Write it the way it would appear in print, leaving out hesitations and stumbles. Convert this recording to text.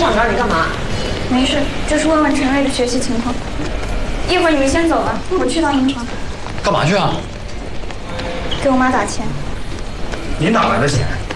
长找你干嘛？ 没事，就是问问陈瑞的学习情况。一会儿你们先走吧，我去趟银行。 干嘛去啊？ 给我妈打钱。 你哪来的钱？